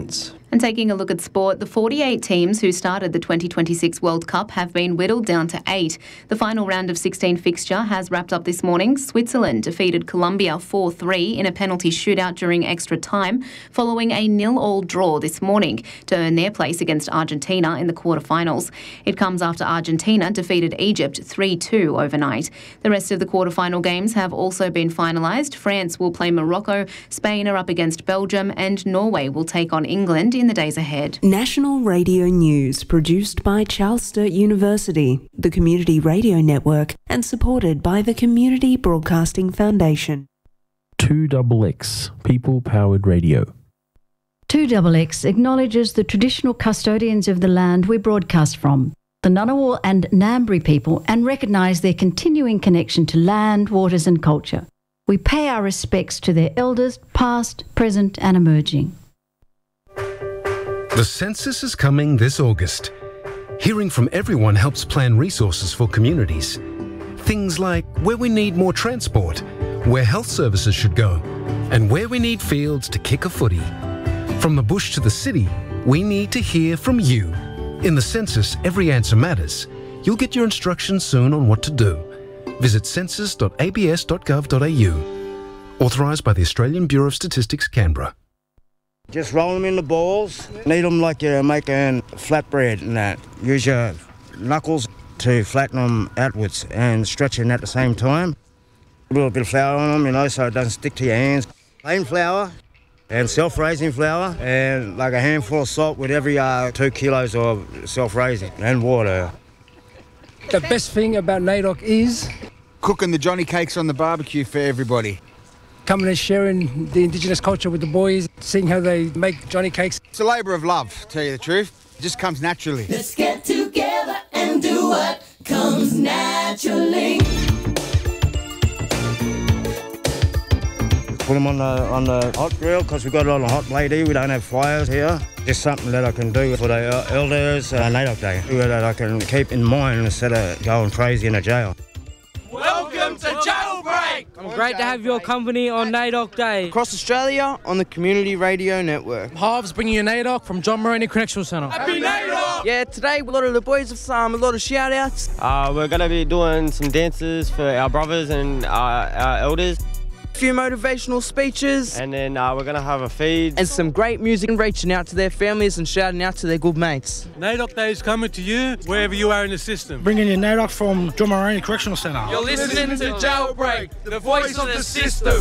Events. And taking a look at sport, the 48 teams who started the 2026 World Cup have been whittled down to 8. The final round of 16 fixture has wrapped up this morning. Switzerland defeated Colombia 4-3 in a penalty shootout during extra time, following a 0-0 draw this morning to earn their place against Argentina in the quarterfinals. It comes after Argentina defeated Egypt 3-2 overnight. The rest of the quarterfinal games have also been finalised. France will play Morocco, Spain are up against Belgium, and Norway will take on England in the days ahead. National Radio News, produced by Charles Sturt University, the Community Radio Network, and supported by the Community Broadcasting Foundation. 2XX, People-Powered Radio. 2XX acknowledges the traditional custodians of the land we broadcast from, the Ngunnawal and Ngambri people, and recognise their continuing connection to land, waters and culture. We pay our respects to their elders, past, present and emerging. The census is coming this August. Hearing from everyone helps plan resources for communities. Things like where we need more transport, where health services should go, and where we need fields to kick a footy. From the bush to the city, we need to hear from you. In the census, every answer matters. You'll get your instructions soon on what to do. Visit census.abs.gov.au. Authorised by the Australian Bureau of Statistics, Canberra. Just roll them in the balls. Knead them like you're making flatbread and that. Use your knuckles to flatten them outwards and stretch them at the same time. A little bit of flour on them, so it doesn't stick to your hands. Plain flour and self-raising flour and like a handful of salt with every 2 kilos of self-raising and water. The best thing about NAIDOC is cooking the Johnny cakes on the barbecue for everybody. Coming and sharing the Indigenous culture with the boys, seeing how they make Johnny cakes. It's a labour of love, to tell you the truth. It just comes naturally. Let's get together and do what comes naturally. Put them on the hot grill because we've got it on a hot plate here. We don't have fires here. Just something that I can do for the elders NAIDOC Day, that I can keep in mind instead of going crazy in a jail. Welcome to Jailbreak! Great to have your company on NAIDOC Day. Across Australia on the Community Radio Network. Halves bringing you NAIDOC from John Moroney Correctional Centre. Happy NAIDOC! Yeah, today a lot of the boys have a lot of shout outs. We're going to be doing some dances for our brothers and our elders. A few motivational speeches. And then we're going to have a feed. And some great music and reaching out to their families and shouting out to their good mates. NAIDOC Day is coming to you wherever you are in the system. Bringing you NAIDOC from John Moroney Correctional Centre. You're listening to Jailbreak, the voice of the system.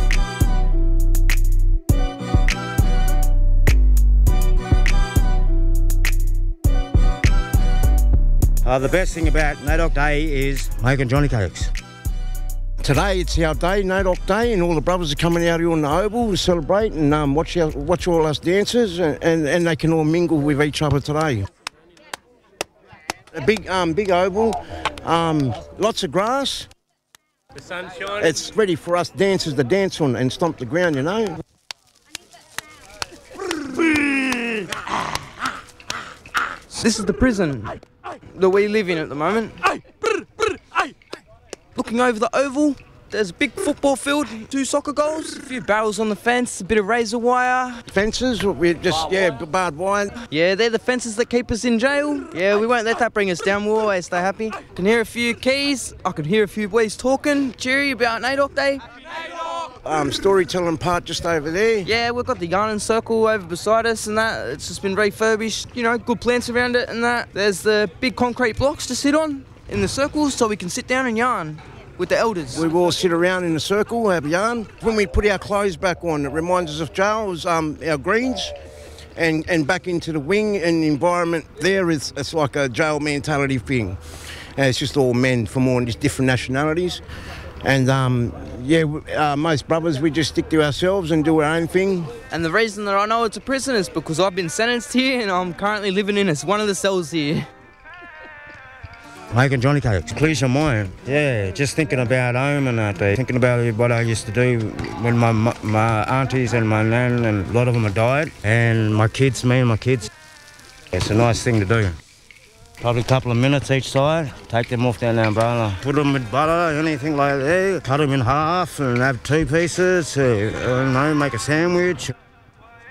The best thing about NAIDOC Day is making Johnny cakes. Today it's our day, NAIDOC Day, and all the brothers are coming out here on the Oval to celebrate and watch all us dancers, and they can all mingle with each other today. A big Oval, lots of grass. The sun's shining. It's ready for us dancers to dance on and stomp the ground, This is the prison that we live in at the moment. Looking over the Oval, there's a big football field, 2 soccer goals, a few barrels on the fence, a bit of razor wire. Fences, barbed wire. Yeah, they're the fences that keep us in jail. Yeah, we won't let that bring us down, we'll always stay happy. Can hear a few keys, I can hear a few boys talking, cheery about NAIDOC Day. Storytelling part just over there. Yeah, we've got the yarning circle over beside us and that. It's just been refurbished, good plants around it and that. There's the big concrete blocks to sit on in the circles so we can sit down and yarn with the elders. We all sit around in a circle, have a yarn. When we put our clothes back on, it reminds us of jail, it was, our greens, and back into the wing and the environment there is it's like a jail mentality thing. And it's just all men from all different nationalities. And most brothers, we just stick to ourselves and do our own thing. And the reason that I know it's a prison is because I've been sentenced here and I'm currently living in one of the cells here. Making Johnny cakes, clears your mind. Yeah, just thinking about home and that. Thinking about what I used to do when my aunties and my nan and a lot of them have died. And my kids, me and my kids. It's a nice thing to do. Probably a couple of minutes each side. Take them off down the umbrella. Put them with butter, anything like that. Cut them in half and have 2 pieces. Make a sandwich.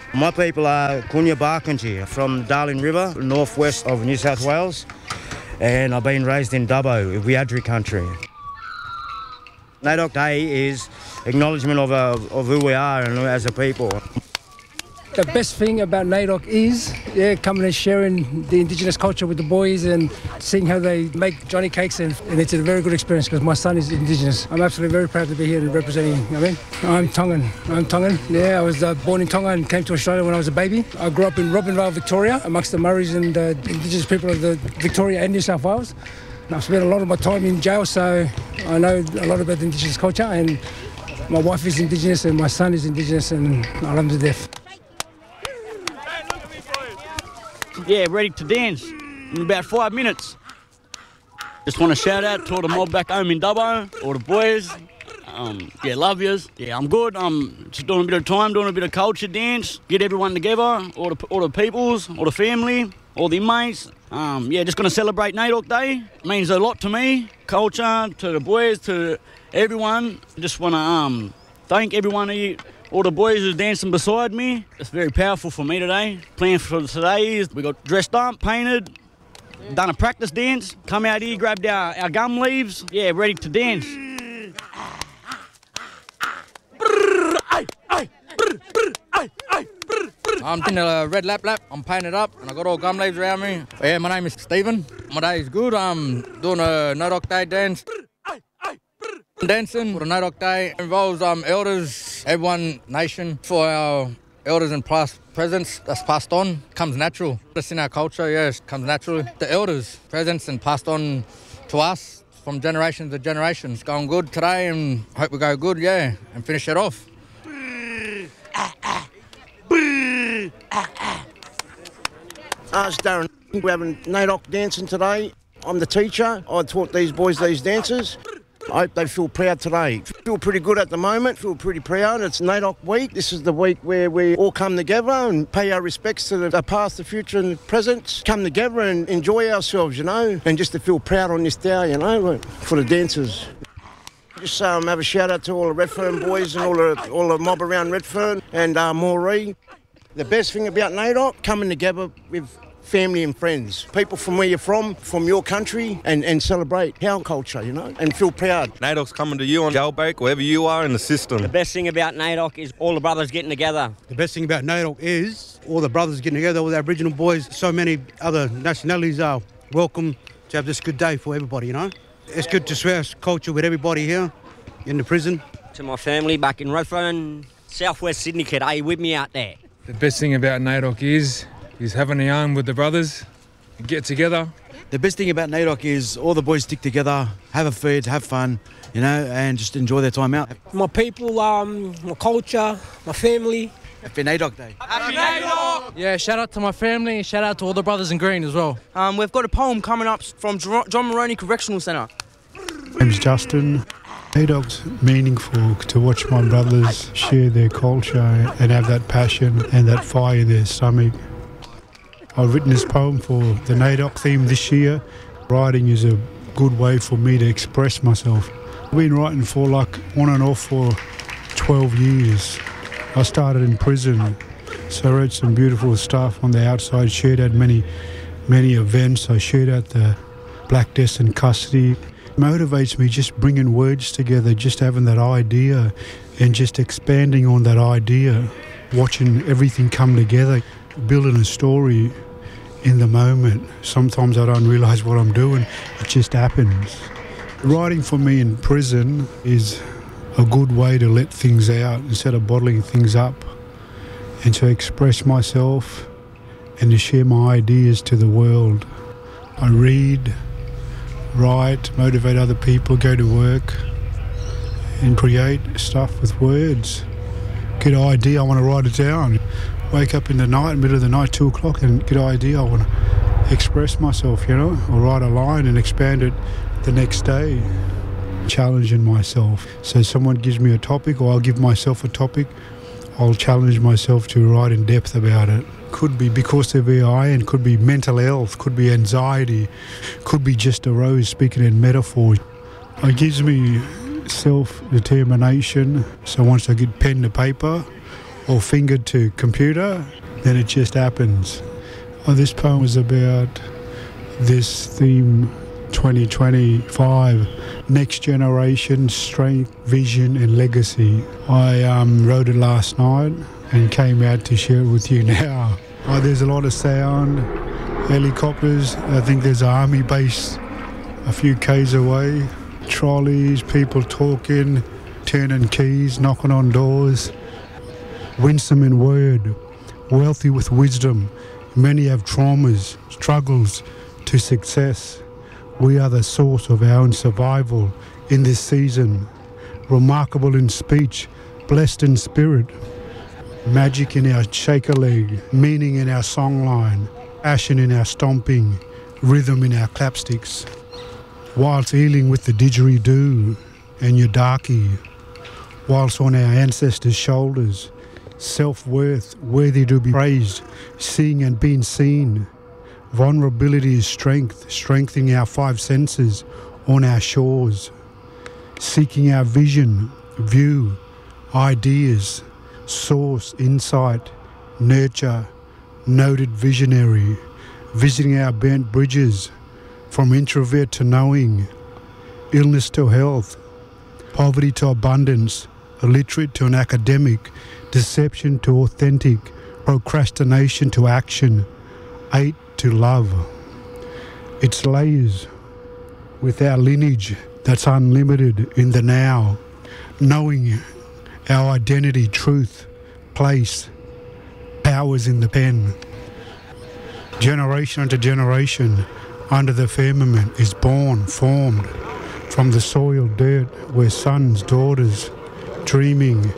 My people are Kunya Barkindji from Darling River, northwest of New South Wales, and I've been raised in Dubbo, Wiadjuri country. NAIDOC Day is acknowledgement of who we are and as a people. The best thing about NAIDOC is coming and sharing the Indigenous culture with the boys and seeing how they make Johnny cakes, and it's a very good experience because my son is Indigenous. I'm absolutely very proud to be here and representing. I'm Tongan. Yeah, I was born in Tonga and came to Australia when I was a baby. I grew up in Robinvale, Victoria, amongst the Murris and Indigenous people of the Victoria and New South Wales. And I've spent a lot of my time in jail, so I know a lot about the Indigenous culture, and my wife is Indigenous and my son is Indigenous, and I love them to death. Yeah, ready to dance in about 5 minutes. Just want to shout out to all the mob back home in Dubbo, all the boys. Love yous. Yeah, I'm good. I'm just doing a bit of time, doing a bit of culture dance, get everyone together, all the peoples, all the family, all the inmates. Just going to celebrate NAIDOC Day. It means a lot to me. Culture, to the boys, to everyone. Just want to thank everyone here. All the boys who's dancing beside me, it's very powerful for me today. Plan for today is we got dressed up, painted, done a practice dance, come out here, grabbed our gum leaves, ready to dance. I'm in a red lap, I'm painted up and I got all gum leaves around me. Yeah, my name is Stephen. My day is good, I'm doing a NAIDOC Day dance. Dancing for the NAIDOC Day involves elders, everyone nation, for our elders and past presents that's passed on. Comes natural. That's in our culture, it comes naturally. The elders, presents and passed on to us from generation to generation. It's going good today and hope we go good, and finish it off. It's Darren. We're having NAIDOC dancing today. I'm the teacher. I taught these boys these dances. I hope they feel proud today. Feel pretty good at the moment, feel pretty proud. It's NAIDOC week. This is the week where we all come together and pay our respects to the past, the future and the present. Come together and enjoy ourselves, and just to feel proud on this day, for the dancers. Just have a shout out to all the Redfern boys and all the mob around Redfern and Moree. The best thing about NAIDOC, coming together with family and friends, people from where you're from your country, and celebrate our culture, and feel proud. NAIDOC's coming to you on jailbreak, wherever you are in the system. The best thing about NAIDOC is all the brothers getting together. The best thing about NAIDOC is all the brothers getting together, all the Aboriginal boys, so many other nationalities are welcome to have this good day for everybody, It's good to share culture with everybody here in the prison. To my family back in Redfern, Southwest Sydney, kid, are you with me out there? The best thing about NAIDOC is having a yarn with the brothers, get together. The best thing about NAIDOC is all the boys stick together, have a feed, have fun, and just enjoy their time out. My people, my culture, my family. Happy NAIDOC Day. Happy NAIDOC! Yeah, shout out to my family and shout out to all the brothers in green as well. We've got a poem coming up from John Moroney Correctional Centre. My name's Justin. NAIDOC's meaningful to watch my brothers share their culture and have that passion and that fire in their stomach. I've written this poem for the NAIDOC theme this year. Writing is a good way for me to express myself. I've been writing for on and off for 12 years. I started in prison, so I wrote some beautiful stuff on the outside, shared at many events. I shared at the Black Deaths in Custody. It motivates me just bringing words together, just having that idea and just expanding on that idea, watching everything come together, building a story in the moment. Sometimes I don't realise what I'm doing, it just happens. Writing for me in prison is a good way to let things out instead of bottling things up, and to express myself and to share my ideas to the world. I read, write, motivate other people, go to work and create stuff with words. Get an idea, I want to write it down. Wake up in the night, middle of the night, 2 o'clock, and get an idea, I want to express myself, or write a line and expand it the next day. Challenging myself. So someone gives me a topic, or I'll give myself a topic, I'll challenge myself to write in depth about it. Could be because of AI, and could be mental health, could be anxiety, could be just a rose speaking in metaphor. It gives me self-determination. So once I get pen to paper, or fingered to computer, then it just happens. This poem is about this theme 2025, next generation, strength, vision and legacy. I wrote it last night and came out to share it with you now. There's a lot of sound, helicopters. I think there's an army base a few k's away. Trolleys, people talking, turning keys, knocking on doors. Winsome in word, wealthy with wisdom. Many have traumas, struggles to success. We are the source of our own survival in this season. Remarkable in speech, blessed in spirit. Magic in our shaker leg, meaning in our songline, passion in our stomping, rhythm in our clapsticks. Whilst healing with the didgeridoo and your darkie, whilst on our ancestors' shoulders, self-worth, worthy to be praised, seeing and being seen. Vulnerability is strength, strengthening our five senses on our shores. Seeking our vision, view, ideas, source, insight, nurture, noted visionary. Visiting our burnt bridges, from introvert to knowing, illness to health, poverty to abundance, illiterate to an academic, deception to authentic, procrastination to action, hate to love. It's layers with our lineage that's unlimited in the now, knowing our identity, truth, place, powers in the pen. Generation after generation under the firmament is born, formed from the soil dirt where sons, daughters, dreaming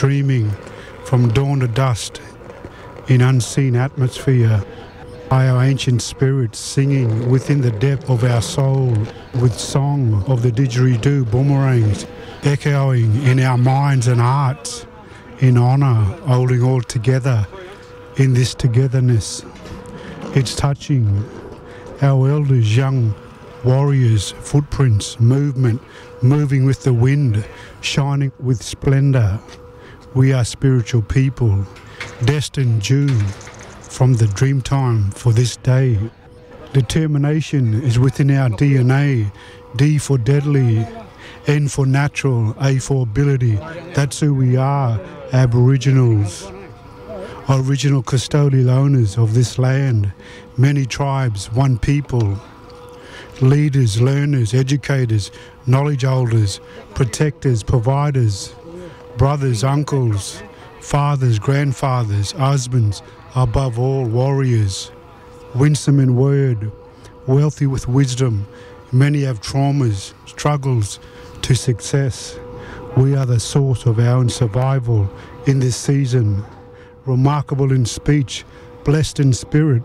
from dawn to dust in unseen atmosphere. Our ancient spirits singing within the depth of our soul with song of the didgeridoo boomerangs, echoing in our minds and hearts in honour, holding all together in this togetherness. It's touching our elders, young warriors, footprints, movement, moving with the wind, shining with splendour. We are spiritual people, destined due from the dream time for this day. Determination is within our DNA. D for deadly, N for natural, A for ability. That's who we are, Aboriginals. Original custodial owners of this land. Many tribes, one people. Leaders, learners, educators, knowledge holders, protectors, providers, brothers, uncles, fathers, grandfathers, husbands, above all, warriors. Winsome in word, wealthy with wisdom. Many have traumas, struggles to success. We are the source of our own survival in this season. Remarkable in speech, blessed in spirit.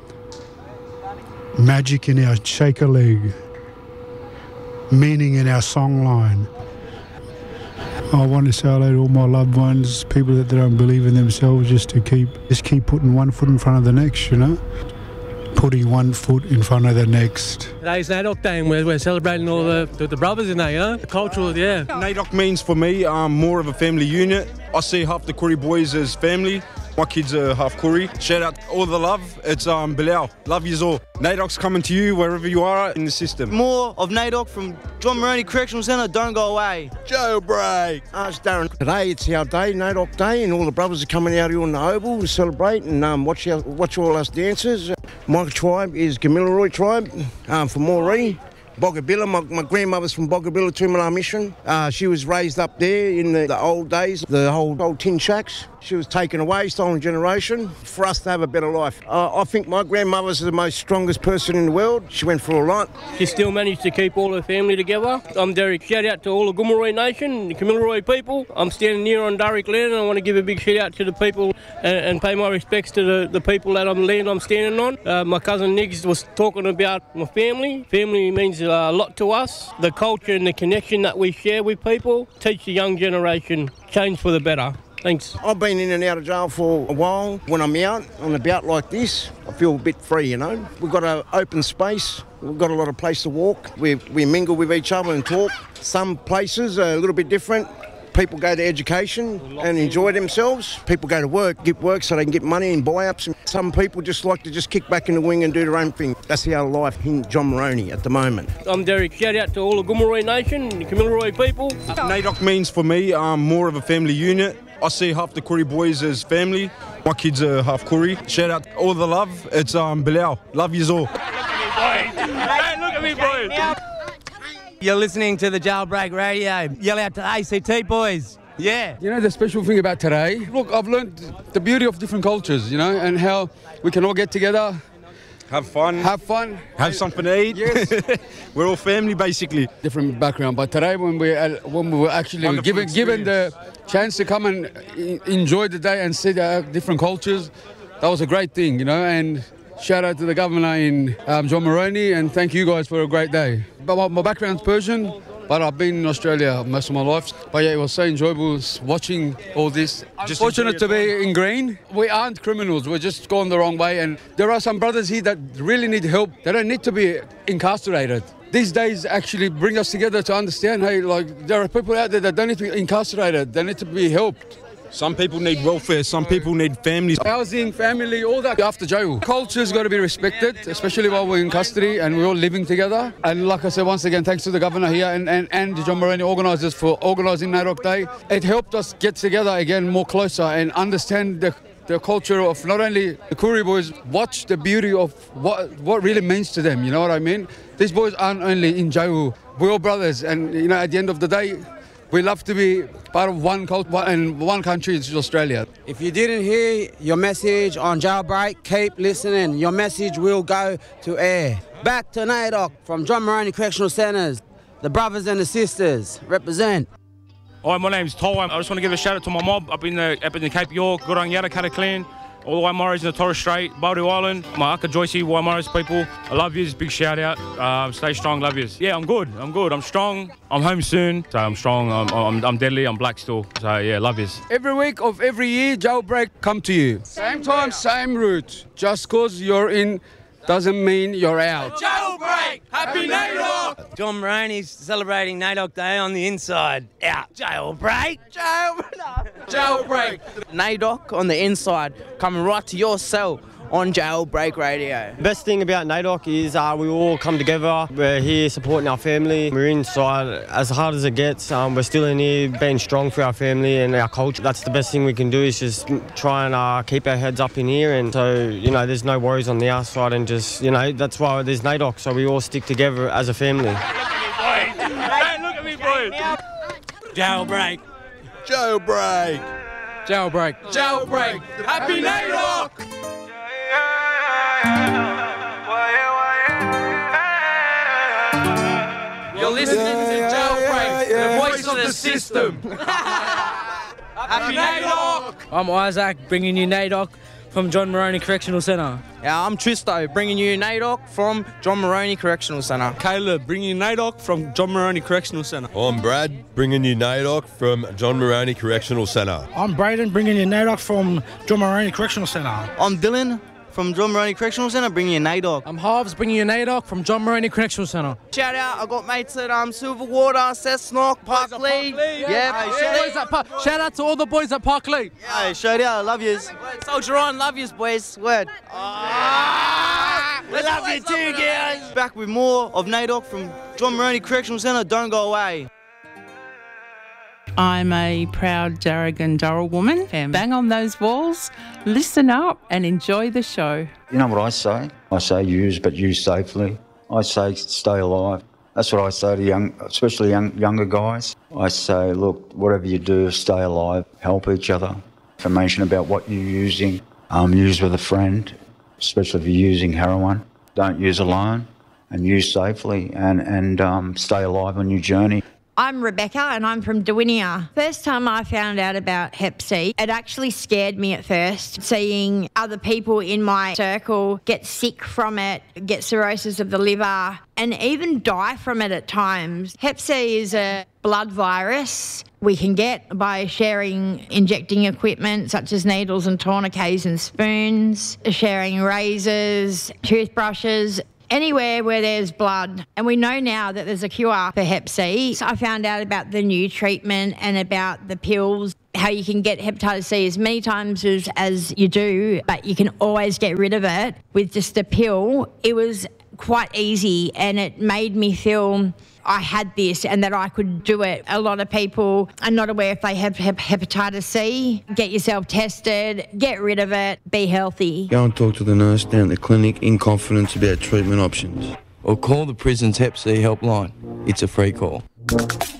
Magic in our shaker leg, meaning in our songline. I want to say hello to all my loved ones, people that don't believe in themselves, just keep putting one foot in front of the next, you know? Putting one foot in front of the next. Today's NAIDOC Day and we're celebrating all the brothers in there, you know? The cultural, yeah. NAIDOC means for me more of a family unit. I see half the Koori boys as family. My kids are half Koori. Shout out all the love. It's Bilal. Love yous all. NAIDOC's coming to you wherever you are in the system. More of NAIDOC from John Moroney Correctional Centre. Don't go away. Jailbreak. It's Darren. Today it's our day, NAIDOC Day, and all the brothers are coming out here on the Oval to celebrate and watch all us dancers. My tribe is Gamilaroi tribe from Moree. Boggabilla, my grandmother's from Boggabilla, Tumala Mission. She was raised up there in the old days, the old tin shacks. She was taken away, stolen generation, for us to have a better life. I think my grandmother's the most strongest person in the world. She went through a lot. She still managed to keep all her family together. I'm Derek. Shout out to all the Gomeroi Nation, the Kamilaroi people. I'm standing here on Darrick land and I want to give a big shout out to the people and pay my respects to the people that land I'm standing on. My cousin Niggs was talking about my family. Family means a lot to us. The culture and the connection that we share with people. Teach the young generation, change for the better. Thanks. I've been in and out of jail for a while. When I'm out on a bout like this, I feel a bit free, you know. We've got an open space. We've got a lot of place to walk. We mingle with each other and talk. Some places are a little bit different. People go to education and enjoy themselves. People go to work, get work so they can get money and buy-ups. Some people just like to just kick back in the wing and do their own thing. That's our life in John Moroney at the moment. I'm Derek. Shout out to all the Gomeroi Nation, the Kamilaroi people. NAIDOC means for me more of a family unit. I see half the Koori boys as family. My kids are half Koori. Shout out all the love. It's Bilal. Love yous all. Hey, look at me, boys. You're listening to the Jailbreak Radio. Yell out to ACT boys. Yeah. You know the special thing about today? Look, I've learned the beauty of different cultures, you know, and how we can all get together. Have fun. Have something to eat. Yes. We're all family, basically. Different background, but today when we were actually given the chance to come and enjoy the day and see the different cultures, that was a great thing, you know. And shout out to the governor in John Moroney, and thank you guys for a great day. But my background's Persian, but I've been in Australia most of my life. But yeah, it was so enjoyable watching all this. Just fortunate to be in green. We aren't criminals. We're just going the wrong way. And there are some brothers here that really need help. They don't need to be incarcerated. These days actually bring us together to understand, hey, like there are people out there that don't need to be incarcerated. They need to be helped. Some people need welfare, some people need families. Housing, family, all that after jail. Culture's got to be respected, especially while we're in custody and we're all living together. And like I said, once again, thanks to the governor here and the John Moroney organisers for organising NAIDOC Day. It helped us get together again more closer and understand the culture of not only the Koori boys, watch the beauty of what really means to them, you know what I mean? These boys aren't only in jail, we're all brothers, and you know, at the end of the day, we love to be part of one culture and one country, which is Australia. If you didn't hear your message on Jailbreak, keep listening. Your message will go to air. Back to NAIDOC from John Moroney Correctional Centres. The brothers and the sisters represent. Hi, my name's Ty. I just want to give a shout out to my mob up in the Cape York, Gurang Yatakata clan, all the Waimaras in the Torres Strait, Baldu Island, my Aka Joycey, Waimaras people. I love yous, big shout out. Stay strong, love yous. Yeah, I'm good. I'm strong. I'm home soon, so I'm strong. I'm deadly. I'm black still. So yeah, love yous. Every week of every year, Jailbreak come to you. Same time, same route. Just cause you're in doesn't mean you're out. Jailbreak! Happy NAIDOC! John Moroney's celebrating NAIDOC Day on the inside. Out. Jailbreak! Jailbreak! NAIDOC on the inside, coming right to your cell on Jailbreak Radio. The best thing about NAIDOC is we all come together. We're here supporting our family. We're inside as hard as it gets. We're still in here being strong for our family and our culture. That's the best thing we can do is just try and keep our heads up in here. And so, you know, there's no worries on the outside and just, you know, that's why there's NAIDOC. So we all stick together as a family. Hey, look at me, boys. Jailbreak. Jailbreak. Jailbreak. Jailbreak. Happy NAIDOC! You're listening to Jailbreak, the voice of the system. Happy NAIDOC! I'm Isaac, bringing you NAIDOC from John Moroney Correctional Centre. Yeah, I'm Tristo, bringing you NAIDOC from John Moroney Correctional Centre. Caleb, bringing you NAIDOC from John Moroney Correctional Centre. I'm Brad, bringing you NAIDOC from John Moroney Correctional Centre. I'm Braden, bringing you NAIDOC from John Moroney Correctional Centre. I'm Dylan from John Moroney Correctional Centre, bringing you NAIDOC. I'm Harves, bringing you NAIDOC from John Moroney Correctional Centre. Shout out, I got mates at Silverwater, Cessnock, Parkley. Yeah, shout out to all the boys at Parkley. Hey, shout out, love yous. Soldier on, love yous, boys. Word. We love you too, guys. Back with more of NAIDOC from John Moroney Correctional Centre. Don't go away. I'm a proud Darug woman. Bang on those walls, listen up and enjoy the show. You know what I say? I say use, but use safely. I say stay alive. That's what I say to especially younger guys. I say, look, whatever you do, stay alive, help each other. Information about what you're using, use with a friend, especially if you're using heroin. Don't use alone and use safely and stay alive on your journey. I'm Rebecca and I'm from Dawinia. First time I found out about Hep C, it actually scared me at first, seeing other people in my circle get sick from it, get cirrhosis of the liver, and even die from it at times. Hep C is a blood virus we can get by sharing injecting equipment such as needles and tourniquets and spoons, sharing razors, toothbrushes. anywhere where there's blood. And we know now that there's a cure for Hep C. So I found out about the new treatment and about the pills, how you can get hepatitis C as many times as you do, but you can always get rid of it with just a pill. It was quite easy, and it made me feel I had this and that I could do it. A lot of people are not aware if they have hepatitis C. Get yourself tested, get rid of it, be healthy. Go and talk to the nurse down at the clinic in confidence about treatment options. Or call the prison's Hep C helpline. It's a free call.